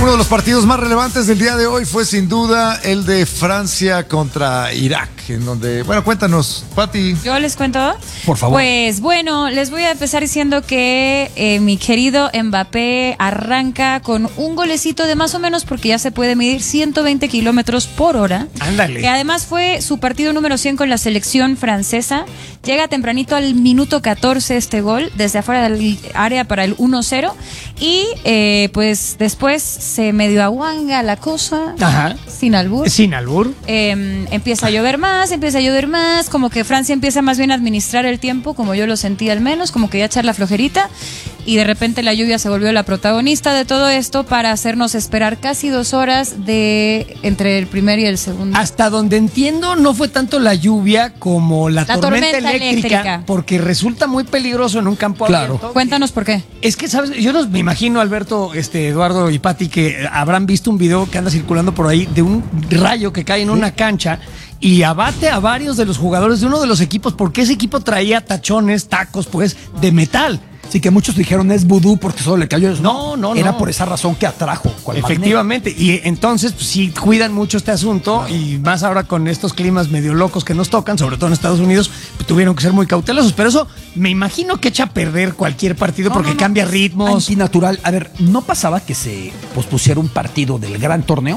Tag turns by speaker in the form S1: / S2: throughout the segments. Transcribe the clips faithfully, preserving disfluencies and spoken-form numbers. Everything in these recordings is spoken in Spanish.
S1: Uno de los partidos más relevantes del día de hoy fue sin duda el de Francia contra Irak, en donde, bueno, cuéntanos, Pati.
S2: ¿Yo les cuento?
S1: Por favor.
S2: Pues bueno, les voy a empezar diciendo que eh, mi querido Mbappé arranca con un golecito de más o menos, porque ya se puede medir ciento veinte kilómetros por hora.
S3: Ándale.
S2: Que además fue su partido número cien con la selección francesa. Llega tempranito al minuto catorce este gol, desde afuera del área para el uno cero. Y eh, pues después se medio aguanga la cosa.
S3: Ajá.
S2: Sin albur.
S3: Sin albur.
S2: Eh, empieza a llover más, empieza a llover más, como que Francia empieza más bien a administrar el tiempo, como yo lo sentí al menos, como que ya echar la flojerita, y de repente la lluvia se volvió la protagonista de todo esto para hacernos esperar casi dos horas de entre el primer y el segundo.
S3: Hasta donde entiendo, no fue tanto la lluvia como la,
S2: La
S3: tormenta,
S2: tormenta
S3: eléctrica,
S2: eléctrica.
S3: porque resulta muy peligroso en un campo
S1: Claro.
S3: abierto.
S2: Cuéntanos por qué.
S3: Es que, ¿sabes? Yo no, me imagino, Alberto, este, Eduardo y Pati, que habrán visto un video que anda circulando por ahí de un rayo que cae en una cancha y abate a varios de los jugadores de uno de los equipos, porque ese equipo traía tachones, tacos, pues, de metal.
S4: Sí, que muchos dijeron es vudú porque solo le cayó eso.
S3: No, no,
S4: Era
S3: no.
S4: por esa razón que atrajo. cual
S3: Efectivamente, y entonces pues, sí cuidan mucho este asunto, y más ahora con estos climas medio locos que nos tocan, sobre todo en Estados Unidos, pues, tuvieron que ser muy cautelosos, pero eso me imagino que echa a perder cualquier partido
S4: No,
S3: porque
S4: no, no,
S3: cambia
S4: es
S3: ritmos.
S4: Antinatural. A ver, ¿no pasaba que se pospusiera un partido del gran torneo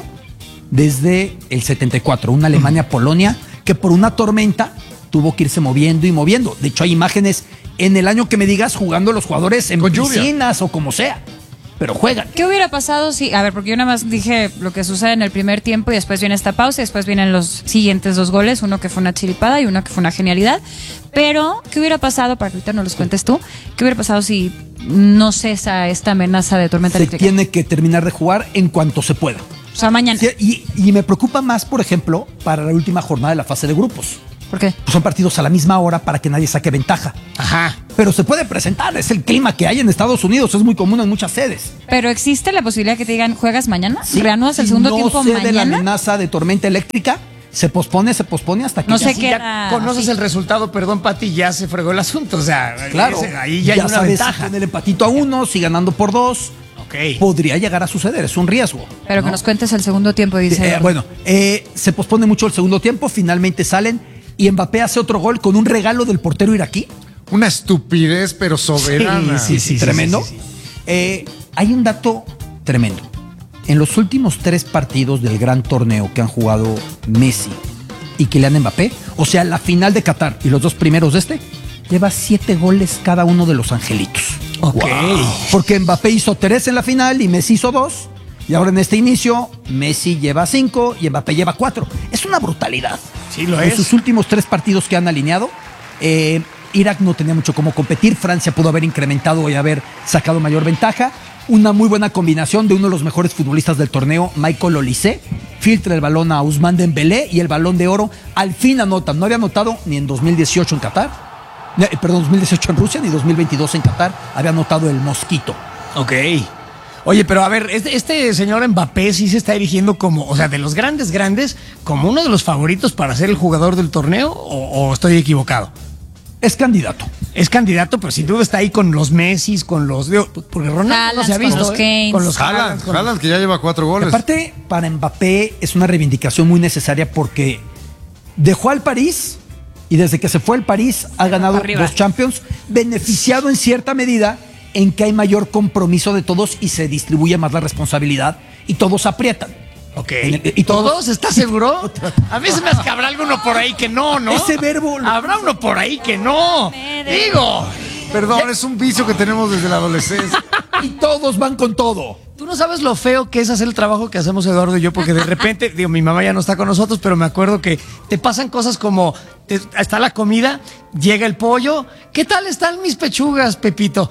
S4: desde el setenta y cuatro? Una Alemania-Polonia que por una tormenta tuvo que irse moviendo y moviendo. De hecho, hay imágenes en el año que me digas jugando los jugadores en
S1: Con lluvia.
S4: piscinas o como sea. Pero juegan.
S2: ¿Qué hubiera pasado si, a ver, porque yo nada más dije lo que sucede en el primer tiempo y después viene esta pausa y después vienen los siguientes dos goles, uno que fue una chiripada y uno que fue una genialidad, pero ¿qué hubiera pasado, para que ahorita no los cuentes tú, qué hubiera pasado si no cesa esta amenaza de tormenta
S4: Se
S2: eléctrica?
S4: tiene que terminar de jugar en cuanto se pueda.
S2: O sea, mañana.
S4: Sí, Y, y me preocupa más, por ejemplo, para la última jornada de la fase de grupos.
S2: ¿Por qué?
S4: Pues son partidos a la misma hora para que nadie saque ventaja.
S3: Ajá.
S4: Pero se puede presentar, es el clima que hay en Estados Unidos, es muy común en muchas sedes.
S2: Pero existe la posibilidad que te digan, ¿juegas mañana?
S4: Sí,
S2: ¿Reanudas el
S4: si
S2: segundo
S4: no
S2: tiempo
S4: cede la
S2: mañana?
S4: amenaza de tormenta eléctrica, se pospone, se pospone hasta que
S2: No
S4: ya
S2: sé
S4: sí,
S2: qué
S4: ya-
S2: era.
S3: Ya conoces
S2: sí.
S3: el resultado, perdón, Pati, ya se fregó el asunto. O sea,
S4: Claro,
S3: ese- ahí ya, hay una
S4: sabes
S3: ventaja.
S4: si tiene el empatito a uno, si ganando por dos.
S3: Ok.
S4: Podría llegar a suceder, es un riesgo.
S2: Pero que
S4: ¿no?
S2: nos cuentes el segundo tiempo, dice.
S4: Eh, bueno, eh, se pospone mucho el segundo tiempo, finalmente salen y Mbappé hace otro gol con un regalo del portero iraquí.
S1: Una estupidez, pero soberana.
S4: Sí, sí, sí, tremendo.
S3: sí, sí, sí.
S4: Eh, hay un dato tremendo. En los últimos tres partidos del gran torneo que han jugado Messi y Kylian Mbappé, o sea, la final de Qatar y los dos primeros de este, lleva siete goles cada uno de los angelitos.
S3: Ok.
S4: Porque Mbappé hizo tres en la final y Messi hizo dos. Y ahora en este inicio, Messi lleva cinco y Mbappé lleva cuatro. Es una brutalidad.
S3: Sí, lo
S4: En
S3: es.
S4: sus últimos tres partidos que han alineado, eh, Irak no tenía mucho cómo competir. Francia pudo haber incrementado y haber sacado mayor ventaja. Una muy buena combinación de uno de los mejores futbolistas del torneo, Michael Olise. Filtra el balón a Ousmane Dembélé y el balón de oro al fin anotan. No había anotado ni en dos mil dieciocho en Qatar. Eh, perdón, dos mil dieciocho en Rusia ni dos mil veintidós en Qatar. Había anotado el Mosquito.
S3: Ok. Oye, pero a ver, este, este señor Mbappé sí se está erigiendo como, o sea, de los grandes, grandes, como uno de los favoritos para ser el jugador del torneo, o, o estoy equivocado.
S4: Es candidato.
S3: Es candidato, pero sin duda está ahí con los Messis, con los... digo, porque Ronaldo no
S2: Haalands,
S3: se ha
S2: con
S3: visto.
S2: los
S3: ¿eh?
S2: Kanes.
S3: Con los
S1: Haaland,
S3: Haaland, con-
S1: Haaland, que ya lleva cuatro goles.
S4: Aparte, para Mbappé es una reivindicación muy necesaria porque dejó al París y desde que se fue al París ha ganado
S2: Arriba.
S4: dos Champions, beneficiado en cierta medida en que hay mayor compromiso de todos y se distribuye más la responsabilidad y todos aprietan.
S3: Ok.
S4: Y
S3: ¿Y
S4: todos-
S3: todos? ¿Estás seguro? A mí se me hace que habrá alguno por ahí que no, ¿no?
S4: Ese verbo lo-
S3: Habrá uno por ahí que no. Digo.
S1: Perdón, es un vicio que tenemos desde la adolescencia.
S4: Y todos van con todo.
S3: Tú no sabes lo feo que es hacer el trabajo que hacemos Eduardo y yo, porque de repente, digo, mi mamá ya no está con nosotros, pero me acuerdo que te pasan cosas como, te- está la comida, llega el pollo, ¿qué tal están mis pechugas, Pepito?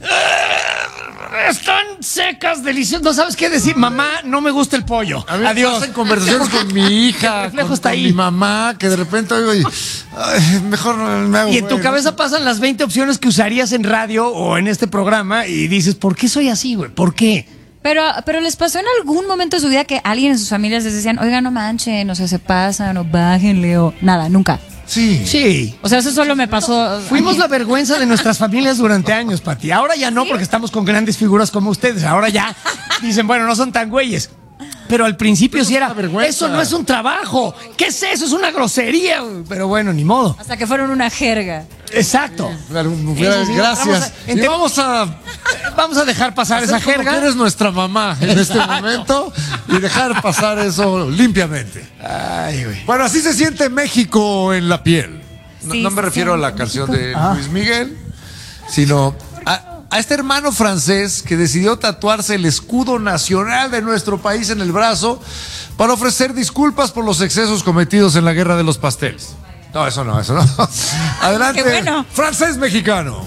S3: "Ah, Están secas, deliciosas, no sabes qué decir, mamá, no me gusta el pollo.
S1: A mí me
S3: Adiós.
S1: pasan conversaciones con mi hija,
S3: El reflejo
S1: con,
S3: está
S1: con
S3: ahí.
S1: mi mamá, que de repente oigo y ay, mejor no me hago.
S3: Y en tu
S1: güey.
S3: cabeza pasan las veinte opciones que usarías en radio o en este programa y dices, ¿por qué soy así, güey? ¿Por qué?
S2: Pero, pero les pasó en algún momento de su vida que alguien en sus familias les decían, oiga, no manchen, o sea, se pasan, o bájenle, o nada, nunca.
S1: Sí.
S3: Sí.
S2: O sea, eso solo me pasó.
S3: Fuimos la vergüenza de nuestras familias durante años, Pati. Ahora ya no, porque estamos con grandes figuras como ustedes. Ahora ya dicen, bueno, no son tan güeyes. Pero al principio
S1: Eso
S3: sí
S1: es
S3: era,
S1: una vergüenza.
S3: eso no es un trabajo. ¿Qué es eso? Es una grosería. Pero bueno, ni modo.
S2: Hasta que fueron una jerga.
S3: Exacto.
S1: Claro,
S3: Eso sí,
S1: gracias.
S3: vamos a-
S1: Y
S3: ente-
S1: vamos a
S3: Vamos a dejar pasar esa
S1: hacer como
S3: jerga.
S1: que eres nuestra mamá en este momento y dejar pasar eso limpiamente.
S3: Ay, güey.
S1: Bueno, así se siente México en la piel. No,
S2: Sí,
S1: no me
S2: se
S1: refiero a la
S2: siente
S1: canción
S2: México.
S1: de
S3: Ah.
S1: Luis Miguel, sino a, a este hermano francés que decidió tatuarse el escudo nacional de nuestro país en el brazo para ofrecer disculpas por los excesos cometidos en la guerra de los pasteles. No, eso no, eso no. Adelante,
S2: Qué bueno.
S1: francés mexicano.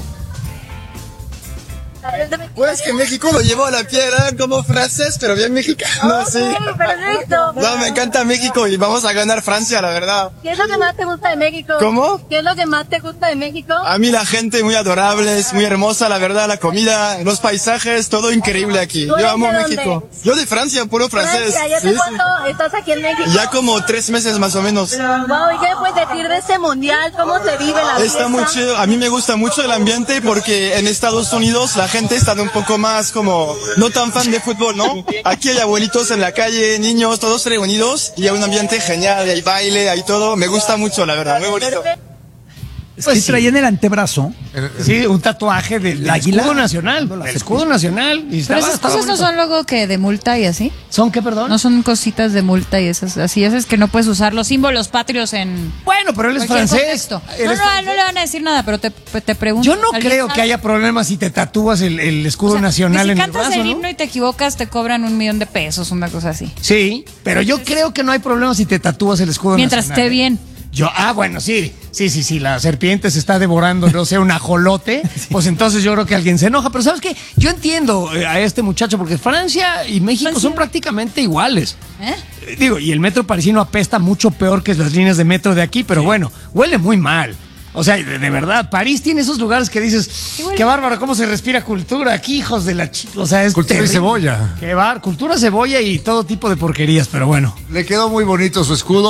S5: Pues que México lo llevó a la piedra como francés, pero bien mexicano, sí.
S6: Perfecto.
S5: No, me encanta México y vamos a ganar Francia, la verdad.
S6: ¿Qué es lo que más te gusta de México?
S5: ¿Cómo?
S6: ¿Qué es lo que más te gusta de México?
S5: A mí la gente muy adorable, es muy hermosa, la verdad, la comida, los paisajes, todo increíble aquí.
S6: ¿Tú
S5: Yo
S6: eres
S5: amo
S6: de dónde?
S5: México. Yo de Francia, puro francés.
S6: Francia, ¿ya
S5: Sí,
S6: hace
S5: sí.
S6: cuánto estás aquí en México?
S5: Ya como tres meses más o menos.
S6: Wow, ¿y qué puedes decir de este mundial? ¿Cómo se vive la fiesta?
S5: Está muy chido. A mí me gusta mucho el ambiente porque en Estados Unidos la gente está un poco más como no tan fan de fútbol, ¿no? Aquí hay abuelitos en la calle, niños, todos reunidos y hay un ambiente genial, hay baile, hay todo. Me gusta mucho, la verdad, muy bonito.
S4: Es
S3: Pues
S4: que
S3: sí.
S4: traía en el antebrazo.
S3: Sí, un tatuaje del
S4: La águila.
S3: escudo nacional. El escudo nacional. Y
S2: Pero
S3: estaba,
S2: esas
S3: estaba
S2: cosas no
S3: bonito.
S2: son luego que de multa y así.
S3: ¿Son qué, perdón?
S2: No son cositas de multa y esas así. Es que no puedes usar los símbolos patrios en
S3: Bueno, pero él es
S2: cualquier
S3: francés.
S2: contexto.
S3: Él
S2: No,
S3: es
S2: no,
S3: francés.
S2: no le van a decir nada, pero te, te pregunto.
S3: Yo no
S2: ¿alguien
S3: creo
S2: sabe?
S3: que haya problemas si te tatúas el, el escudo
S2: O sea,
S3: nacional
S2: que si
S3: en el
S2: cantas
S3: brazo,
S2: el
S3: ¿no?
S2: himno y te equivocas, te cobran un millón de pesos, una cosa así.
S3: Sí, pero yo creo que no hay problema si te tatúas el escudo
S2: Mientras
S3: nacional.
S2: esté bien.
S3: Yo, ah, bueno, sí, sí, sí, sí, la serpiente se está devorando, no sé, un ajolote, pues entonces yo creo que alguien se enoja. Pero ¿sabes qué? Yo entiendo eh, a este muchacho, porque Francia y México
S2: Francia.
S3: son prácticamente iguales.
S2: ¿Eh?
S3: Eh, Digo, y el metro parisino apesta mucho peor que las líneas de metro de aquí, pero bueno, huele muy mal. O sea, de, de verdad, París tiene esos lugares que dices,
S2: huele.
S3: qué bárbaro, cómo se respira cultura aquí, hijos de la... chi-". O sea, es
S1: Cultura y
S3: terrible.
S1: cebolla.
S3: Qué bar, cultura, cebolla y todo tipo de porquerías, pero bueno.
S1: Le quedó muy bonito su escudo.